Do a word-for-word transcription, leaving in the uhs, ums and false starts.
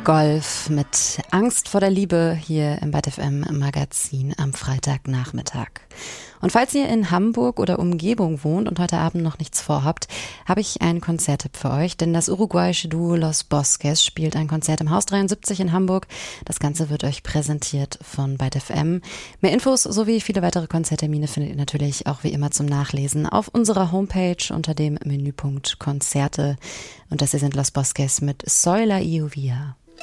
Golf mit Angst vor der Liebe hier im Byte F M Magazin am Freitagnachmittag. Und falls ihr in Hamburg oder Umgebung wohnt und heute Abend noch nichts vorhabt, habe ich einen Konzerttipp für euch, denn das uruguayische Duo Los Bosques spielt ein Konzert im Haus dreiundsiebzig in Hamburg. Das Ganze wird euch präsentiert von Byte F M. Mehr Infos sowie viele weitere Konzerttermine findet ihr natürlich auch wie immer zum Nachlesen auf unserer Homepage unter dem Menüpunkt Konzerte. Und das hier sind Los Bosques mit Soy la Lluvia.